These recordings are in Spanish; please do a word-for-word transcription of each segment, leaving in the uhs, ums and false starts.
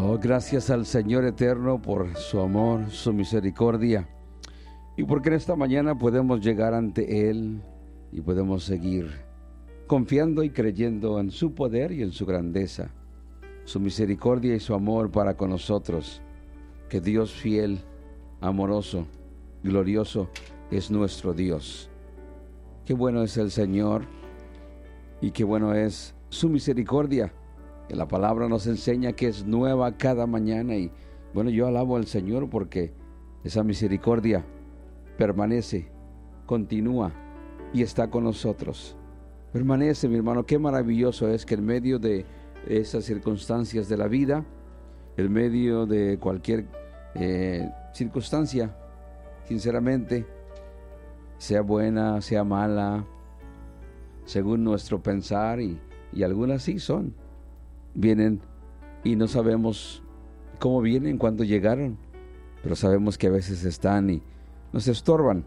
Oh, gracias al Señor eterno por su amor, su misericordia, y porque en esta mañana podemos llegar ante Él y podemos seguir confiando y creyendo en su poder y en su grandeza, su misericordia y su amor para con nosotros. Que Dios fiel, amoroso, glorioso es nuestro Dios. Qué bueno es el Señor y qué bueno es su misericordia. Que la palabra nos enseña que es nueva cada mañana, y bueno, yo alabo al Señor porque esa misericordia permanece, continúa y está con nosotros. Permanece, mi hermano. Qué maravilloso es que en medio de esas circunstancias de la vida, en medio de cualquier eh, circunstancia, sinceramente, sea buena, sea mala, según nuestro pensar, y, y algunas sí son, vienen y no sabemos cómo vienen, cuándo llegaron, pero sabemos que a veces están y nos estorban.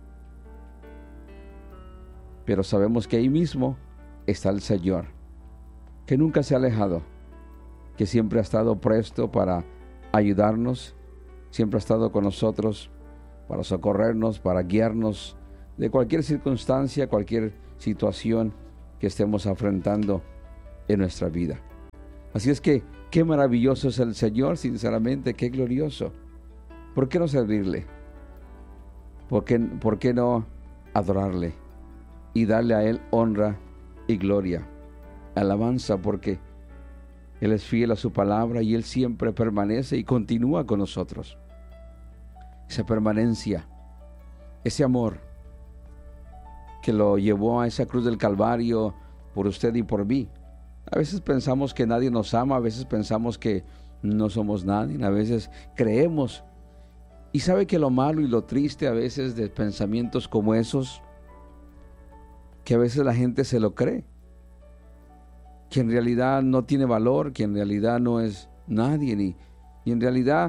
Pero sabemos que ahí mismo está el Señor, que nunca se ha alejado, que siempre ha estado presto para ayudarnos, siempre ha estado con nosotros para socorrernos, para guiarnos de cualquier circunstancia, cualquier situación que estemos afrontando en nuestra vida. Así es que, qué maravilloso es el Señor, sinceramente, qué glorioso. ¿Por qué no servirle? ¿Por qué, por qué no adorarle y darle a Él honra y gloria, alabanza? Porque Él es fiel a su palabra y Él siempre permanece y continúa con nosotros. Esa permanencia, ese amor que lo llevó a esa cruz del Calvario por usted y por mí. A veces pensamos que nadie nos ama, a veces pensamos que no somos nadie, a veces creemos. Y sabe que lo malo y lo triste a veces de pensamientos como esos, que a veces la gente se lo cree, que en realidad no tiene valor, que en realidad no es nadie, ni, y en realidad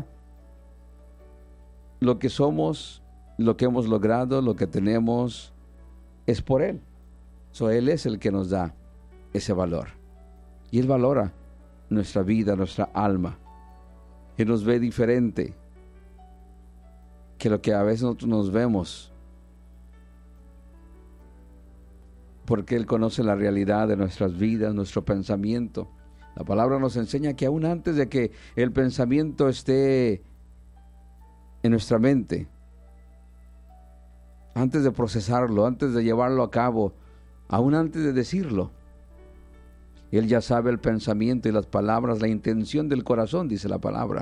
lo que somos, lo que hemos logrado, lo que tenemos, es por Él. So, Él es el que nos da ese valor. Y Él valora nuestra vida, nuestra alma. Él nos ve diferente que lo que a veces nosotros nos vemos, porque Él conoce la realidad de nuestras vidas, nuestro pensamiento. La palabra nos enseña que aún antes de que el pensamiento esté en nuestra mente, antes de procesarlo, antes de llevarlo a cabo, aún antes de decirlo, Él ya sabe el pensamiento y las palabras, la intención del corazón, dice la palabra.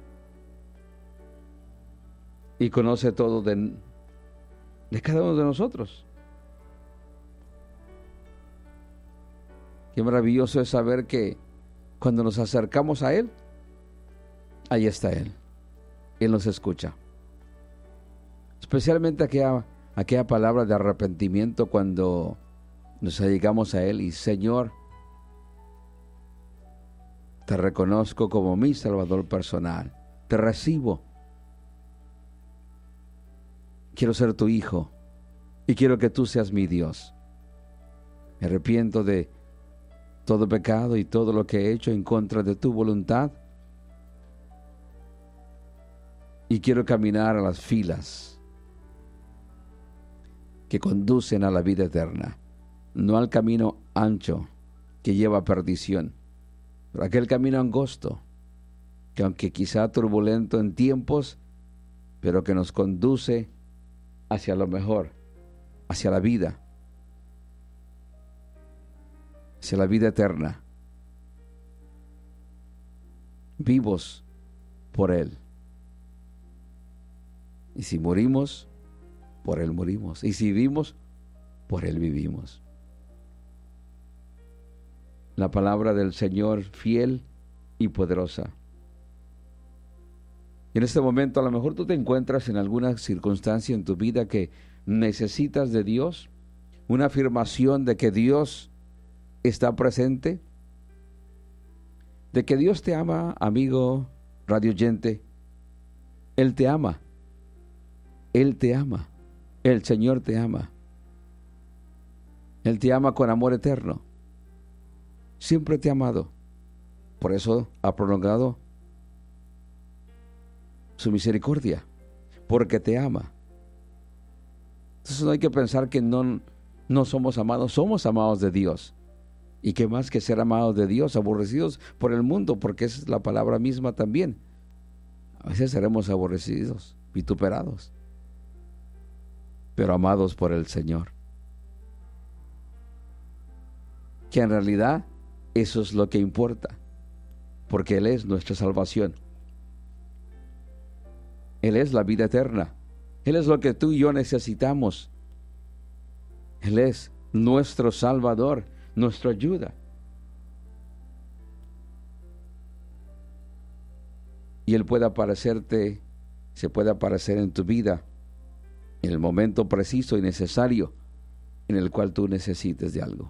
Y conoce todo de, de cada uno de nosotros. Qué maravilloso es saber que cuando nos acercamos a Él, ahí está Él. Él nos escucha. Especialmente aquella, aquella palabra de arrepentimiento cuando nos llegamos a Él y: Señor, te reconozco como mi Salvador personal. Te recibo. Quiero ser tu hijo y quiero que tú seas mi Dios. Me arrepiento de todo pecado y todo lo que he hecho en contra de tu voluntad. Y quiero caminar a las filas que conducen a la vida eterna, no al camino ancho que lleva a perdición, pero aquel camino angosto, que aunque quizá turbulento en tiempos, pero que nos conduce hacia lo mejor, hacia la vida, hacia la vida eterna, vivos por Él. Y si morimos, por Él morimos. Y si vivimos, por Él vivimos. La palabra del Señor fiel y poderosa. Y en este momento a lo mejor tú te encuentras en alguna circunstancia en tu vida que necesitas de Dios, una afirmación de que Dios está presente, de que Dios te ama, amigo radioyente. Él te ama. Él te ama. El Señor te ama. Él te ama con amor eterno. Siempre te ha amado. Por eso ha prolongado su misericordia, porque te ama. Entonces no hay que pensar que no, no somos amados, somos amados de Dios. Y que más que ser amados de Dios, aborrecidos por el mundo, porque esa es la palabra misma también. A veces seremos aborrecidos, vituperados, pero amados por el Señor. Que en realidad eso es lo que importa, porque Él es nuestra salvación. Él es la vida eterna. Él es lo que tú y yo necesitamos. Él es nuestro Salvador, nuestra ayuda. Y Él puede aparecerte, se puede aparecer en tu vida en el momento preciso y necesario en el cual tú necesites de algo.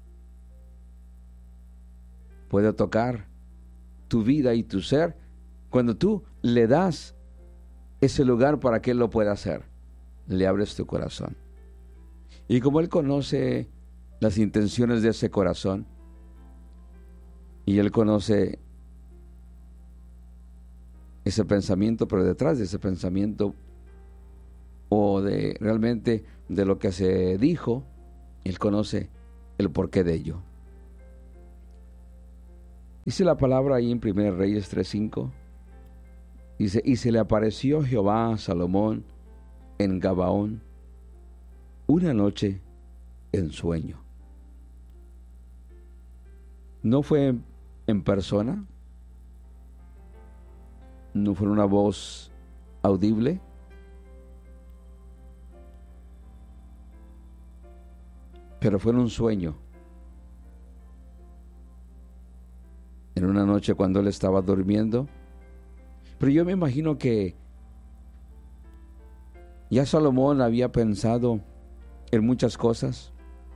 Puede tocar tu vida y tu ser cuando tú le das ese lugar para que Él lo pueda hacer. Le abres tu corazón. Y como Él conoce las intenciones de ese corazón, y Él conoce ese pensamiento, pero detrás de ese pensamiento o de realmente de lo que se dijo, Él conoce el porqué de ello. Dice la palabra ahí en Primera Reyes tres cinco. Dice, y se le apareció Jehová a Salomón en Gabaón una noche en sueño. No fue en persona, no fue una voz audible, pero fue en un sueño. En una noche cuando él estaba durmiendo. Pero yo me imagino que ya Salomón había pensado en muchas cosas.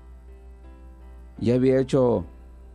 Ya había hecho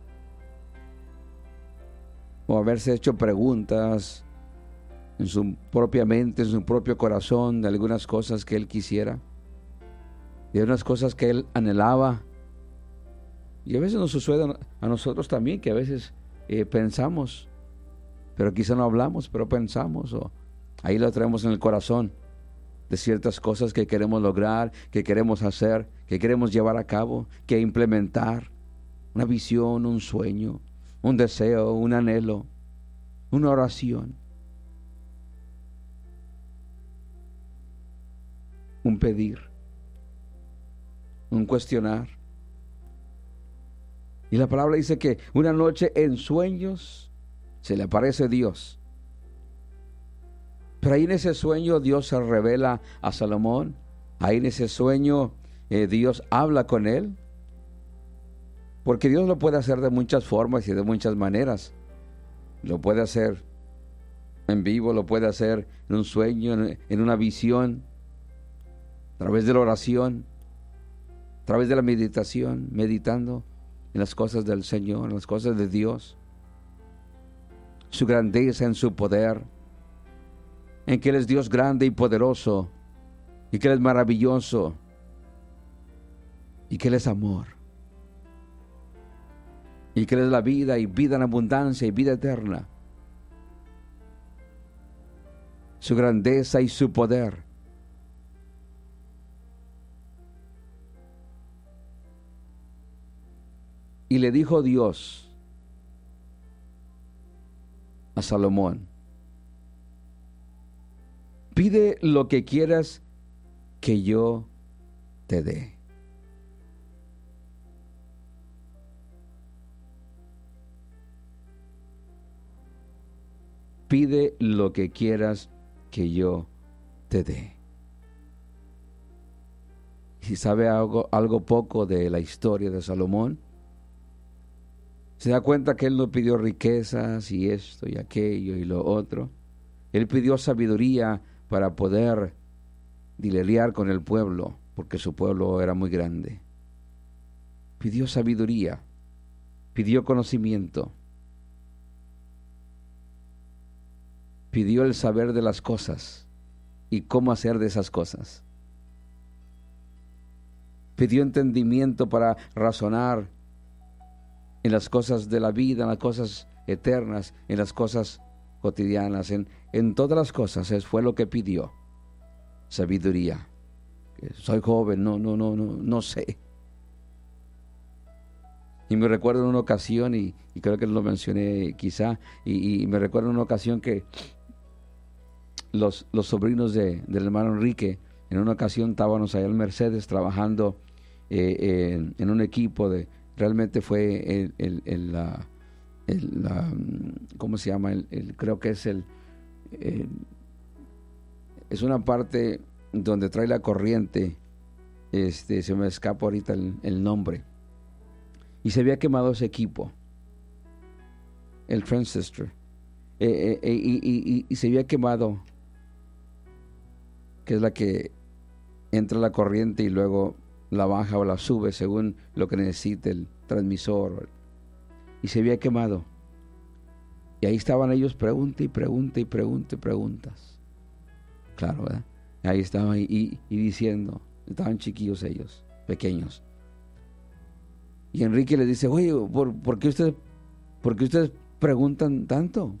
o haberse hecho preguntas en su propia mente, en su propio corazón, de algunas cosas que él quisiera, de unas cosas que él anhelaba. Y a veces nos sucede a nosotros también, que a veces eh, pensamos, pero quizá no hablamos, pero pensamos, o ahí lo traemos en el corazón, de ciertas cosas que queremos lograr, que queremos hacer, que queremos llevar a cabo, que implementar, una visión, un sueño, un deseo, un anhelo, una oración, un pedir, un cuestionar. Y la palabra dice que una noche en sueños se le aparece Dios. Pero ahí en ese sueño Dios se revela a Salomón. Ahí en ese sueño eh, Dios habla con él. Porque Dios lo puede hacer de muchas formas y de muchas maneras. Lo puede hacer en vivo, lo puede hacer en un sueño, en, en una visión, a través de la oración, a través de la meditación, meditando en las cosas del Señor, en las cosas de Dios, su grandeza, en su poder, en que Él es Dios grande y poderoso, y que Él es maravilloso, y que Él es amor, y que Él es la vida, y vida en abundancia, y vida eterna. Su grandeza y su poder. Y le dijo Dios a Salomón: pide lo que quieras que yo te dé. Pide lo que quieras que yo te dé. Si sabe algo, algo poco de la historia de Salomón, se da cuenta que él no pidió riquezas y esto y aquello y lo otro. Él pidió sabiduría para poder lidiar con el pueblo, porque su pueblo era muy grande. Pidió sabiduría, pidió conocimiento, pidió el saber de las cosas y cómo hacer de esas cosas. Pidió entendimiento para razonar en las cosas de la vida, en las cosas eternas, en las cosas cotidianas, en, en todas las cosas, es, fue lo que pidió. Sabiduría. Soy joven, no, no, no, no, no sé. Y me recuerdo en una ocasión, y, y creo que lo mencioné quizá, y, y me recuerdo en una ocasión que los, los sobrinos de, del hermano Enrique, en una ocasión estábamos allá en Mercedes trabajando eh, en, en un equipo de, realmente fue el, el, el, la, el la, ¿cómo se llama? El, el, creo que es el, el, es una parte donde trae la corriente, este, se me escapa ahorita el, el nombre, y se había quemado ese equipo, el transistor, eh, eh, y, y, y, y se había quemado, que es la que entra la corriente y luego la baja o la sube según lo que necesite el transmisor, y se había quemado, y ahí estaban ellos, pregunta y pregunta y pregunta y preguntas, claro, ¿verdad? Ahí estaban y, y, y diciendo, estaban chiquillos ellos, pequeños. Y Enrique les dice, oye, ¿por, ¿por qué ustedes, por qué ustedes preguntan tanto?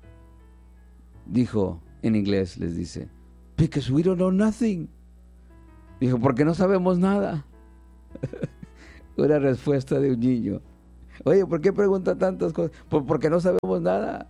Dijo en inglés, les dice, because we don't know nothing. Dijo, porque no sabemos nada. Una respuesta de un niño. Oye, ¿por qué preguntan tantas cosas? Pues porque no sabemos nada.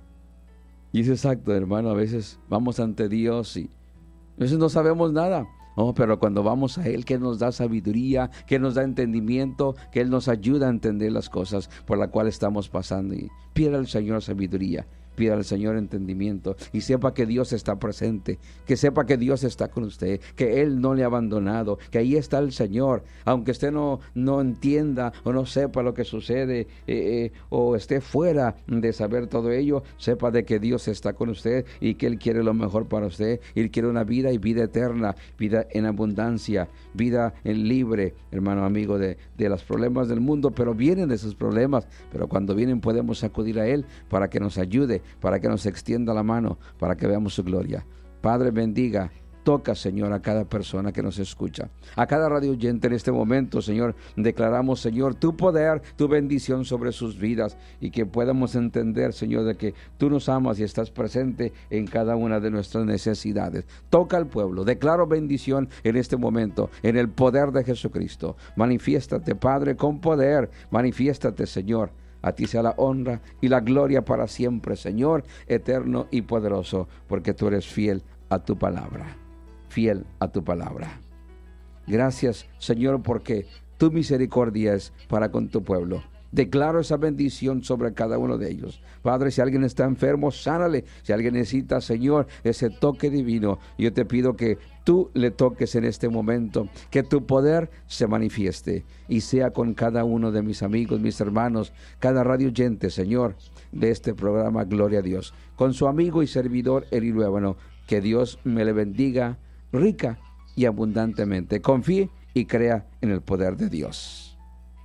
Y es exacto, hermano, a veces vamos ante Dios y a veces no sabemos nada. Oh, pero cuando vamos a Él, que nos da sabiduría, que nos da entendimiento, que Él nos ayuda a entender las cosas por las cuales estamos pasando. Y pida al Señor sabiduría, pida al Señor entendimiento y sepa que Dios está presente, que sepa que Dios está con usted, que Él no le ha abandonado, que ahí está el Señor, aunque usted no, no entienda o no sepa lo que sucede eh, eh, o esté fuera de saber todo ello, sepa de que Dios está con usted y que Él quiere lo mejor para usted. Él quiere una vida y vida eterna, vida en abundancia, vida en libre, hermano amigo, de, de los problemas del mundo, pero vienen esos problemas, pero cuando vienen podemos acudir a Él para que nos ayude, para que nos extienda la mano, para que veamos su gloria. Padre, bendiga, toca, Señor, a cada persona que nos escucha, a cada radio oyente en este momento, Señor. Declaramos, Señor, tu poder, tu bendición sobre sus vidas y que podamos entender, Señor, de que tú nos amas y estás presente en cada una de nuestras necesidades. Toca al pueblo, declaro bendición en este momento, en el poder de Jesucristo. Manifiéstate, Padre, con poder, manifiéstate, Señor. A ti sea la honra y la gloria para siempre, Señor, eterno y poderoso, porque tú eres fiel a tu palabra, fiel a tu palabra. Gracias, Señor, porque tu misericordia es para con tu pueblo. Declaro esa bendición sobre cada uno de ellos. Padre, si alguien está enfermo, sánale. Si alguien necesita, Señor, ese toque divino, yo te pido que tú le toques en este momento, que tu poder se manifieste y sea con cada uno de mis amigos, mis hermanos, cada radio oyente, Señor, de este programa Gloria a Dios, con su amigo y servidor Eli Luévano. Que Dios me le bendiga rica y abundantemente. Confíe y crea en el poder de Dios.